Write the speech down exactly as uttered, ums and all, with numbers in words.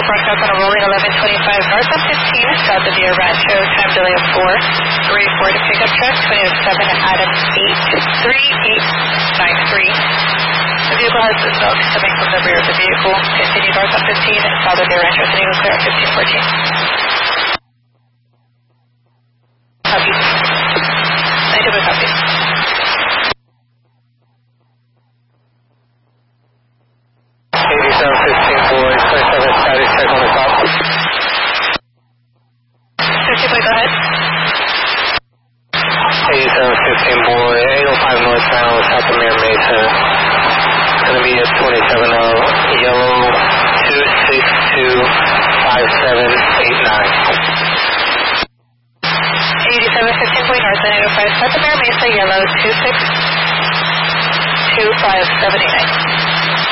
broadcast on a rolling eleven twenty-five north on fifteen, south of Via Rancho, time delay of four. three four to pickup truck, twenty oh seven Adam eight three eight nine three. The vehicle has the smoke coming from the rear of the vehicle. Continue north on fifteen and south of Via Rancho, sitting clear at fifteen fourteen. Copy. ninety-two copy. eighty-seven fifteen boy, twenty-seven static, check on the top. fifteen boy, go ahead. eighty-seven fifteen boy, eight oh five northbound, south of Mira Mesa. Gonna be at twenty-seven oh, yellow two six two five seven eight nine. eighty-seven fifteen boy, north and eight oh five, south of Mira Mesa, yellow two six two five seven eight nine.